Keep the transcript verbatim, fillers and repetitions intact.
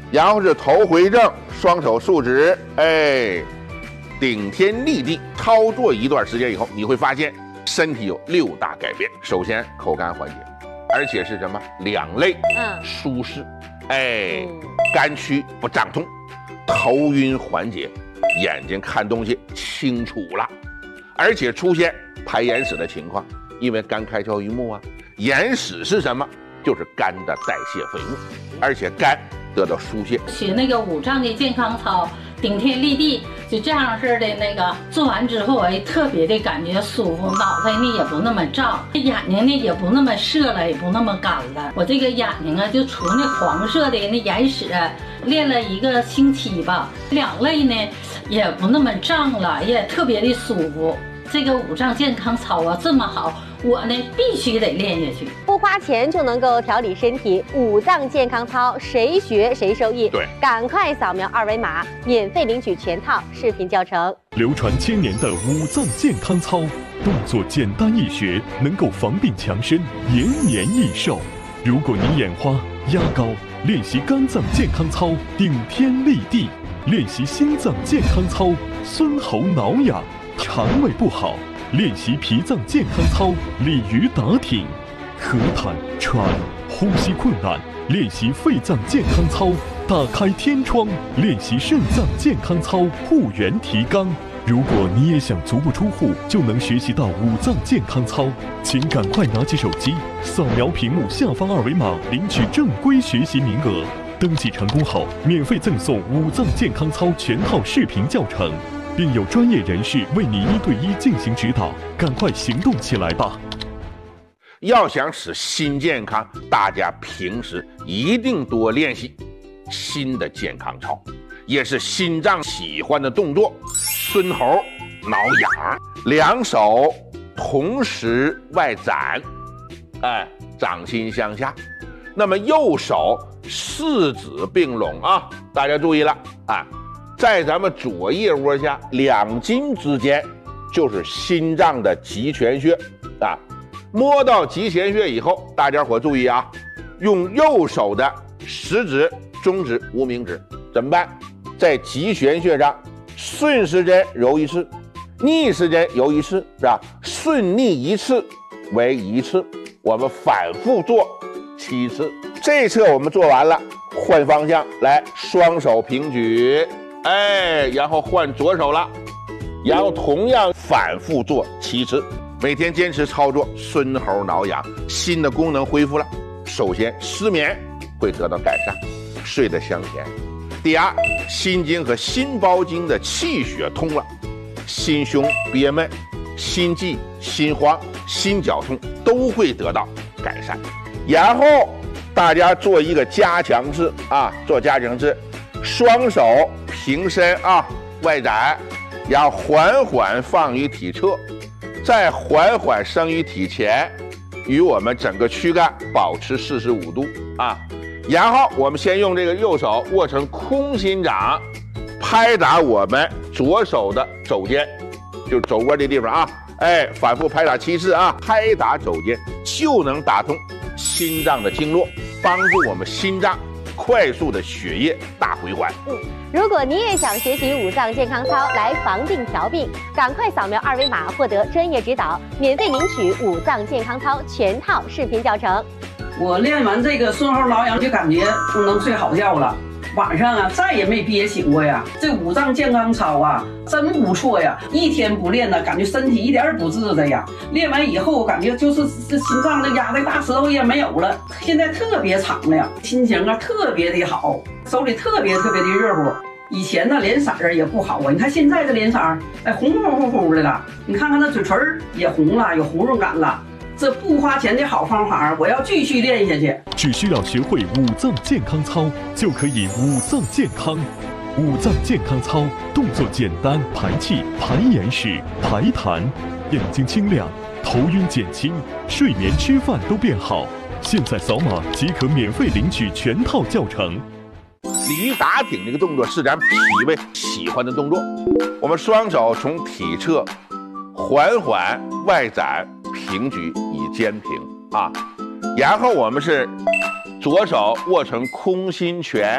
然后是头回正，双手竖直，哎，顶天立地。操作一段时间以后，你会发现身体有六大改变。首先口干缓解，而且是什么？两肋嗯舒适，哎，肝区不胀痛，头晕缓解，眼睛看东西清楚了，而且出现排眼屎的情况，因为肝开窍于目啊。眼屎是什么？就是肝的代谢废物，而且肝得到疏泄。 学那个五脏的健康操，顶天立地，就这样式的那个做完之后，哎，特别的感觉舒服，脑袋呢也不那么胀，眼睛呢也不那么涩了，也不那么干了。我这个眼睛啊，就除那黄色的那眼屎，练了一个星期吧，两肋呢也不那么胀了，也特别的舒服。这个五脏健康操啊这么好，我呢必须得练下去。 不花钱就能够调理身体，五脏健康操谁学谁受益。 对， 赶快扫描二维码，免费领取全套视频教程。 流传千年的五脏健康操，动作简单易学，能够防病强身，延年益寿。如果你眼花、压高，练习肝脏健康操，顶天立地；练习心脏健康操，孙喉挠痒。肠胃不好，练习脾脏健康操，鲤鱼打挺；咳痰、喘、呼吸困难，练习肺脏健康操，打开天窗；练习肾脏健康操，护元提肛。如果你也想足不出户就能学习到五脏健康操，请赶快拿起手机，扫描屏幕下方二维码，领取正规学习名额。登记成功后，免费赠送五脏健康操全套视频教程。并有专业人士为你一对一进行指导，赶快行动起来吧！ 要想使心健康，大家平时一定多练习心的健康操，也是心脏喜欢的动作。孙喉挠痒，两手同时外展，哎，掌心向下。那么右手四指并拢啊，大家注意了啊！在咱们左腋窝下两筋之间，就是心脏的极泉穴啊。摸到极泉穴以后，大家伙注意啊，用右手的食指、中指、无名指怎么办？在极泉穴上顺时针揉一次，逆时针揉一次，是吧？顺逆一次为一次，我们反复做七次。这一侧我们做完了，换方向来，双手平举。哎，然后换左手了，然后同样反复做七次，每天坚持操作，孙喉挠痒，心的功能恢复了。首先，失眠会得到改善，睡得香甜；第二，心经和心包经的气血通了，心胸憋闷、心悸、心慌、心绞痛都会得到改善。然后大家做一个加强式啊，做加强式，双手平伸啊，外展，然后缓缓放于体侧，再缓缓升于体前，与我们整个躯干保持四十五度啊。然后我们先用这个右手握成空心掌，拍打我们左手的肘尖，就是肘窝这地方啊，哎，反复拍打七次啊，拍打肘尖就能打通心脏的经络，帮助我们心脏快速的血液大回环。 嗯，如果你也想学习五脏健康操来防病调病，赶快扫描二维码获得专业指导，免费领取五脏健康操全套视频教程。 我练完这个孙喉挠痒就感觉能睡好觉了，晚上啊再也没憋醒过呀。这五脏健康操啊真不错呀，一天不练呢，感觉身体一点不自在呀。练完以后感觉就是这心脏的压的大石头也没有了，现在特别敞亮，心情啊特别的好，手里特别特别的热乎。以前呢脸色儿也不好啊，你看现在的脸色儿哎红乎乎乎的了，你看看那嘴唇也红了，有红润感了。这不花钱的好方法，我要继续练下去。 只需要学会五脏健康操，就可以五脏健康。五脏健康操动作简单，排气、排眼屎、排痰，眼睛清亮，头晕减轻，睡眠、吃饭都变好。现在扫码即可免费领取全套教程。 鲤鱼打挺这个动作是咱脾胃喜欢的动作，我们双手从体侧缓缓外展平举以肩平啊，然后我们是左手握成空心拳。